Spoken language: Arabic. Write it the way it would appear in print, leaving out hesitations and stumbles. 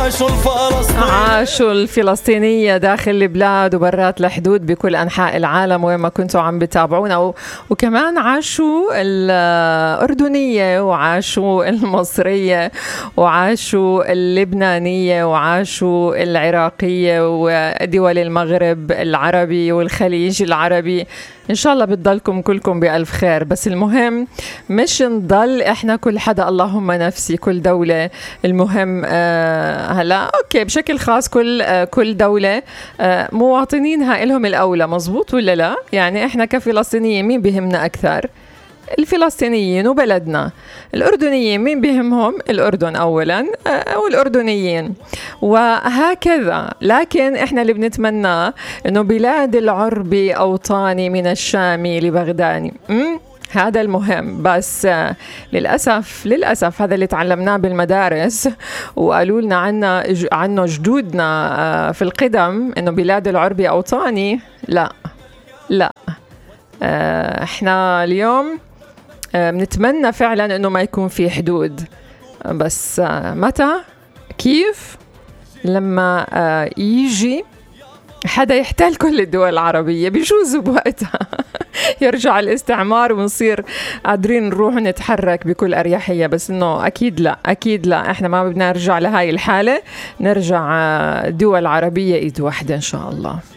عاشوا الفلسطينية داخل البلاد وبرات الحدود بكل أنحاء العالم وين ما كنتوا عم بتابعونا، وكمان عاشوا الأردنية وعاشوا المصرية وعاشوا اللبنانية وعاشوا العراقية ودول المغرب العربي والخليج العربي. إن شاء الله بتضلكم كلكم بألف خير، بس المهم مش نضل إحنا كل حدا اللهم نفسي كل دولة. المهم هلا أوكي بشكل خاص كل دولة مواطنينها إلهم الأولى، مزبوط ولا لا؟ يعني إحنا كفلسطينيين مين بهمنا أكثر؟ الفلسطينيين وبلدنا. الأردنيين مين بهمهم؟ الأردن أولا والأردنيين، وهكذا. لكن إحنا اللي بنتمناه إنه بلاد العرب أوطاني من الشام لبغداد. هذا المهم. بس للأسف هذا اللي تعلمناه بالمدارس وقالوا لنا عنه جدودنا في القدم، إنه بلاد العرب أوطاني. لا إحنا اليوم بنتمنى فعلا إنه ما يكون في حدود، بس متى كيف؟ لما يجي حدا يحتل كل الدول العربية بيجوز بوقتها يرجع الاستعمار ونصير قادرين نروح ونتحرك بكل أريحية. بس إنه أكيد لا إحنا ما بدنا نرجع لهاي الحالة، نرجع دول عربية إيد واحدة إن شاء الله.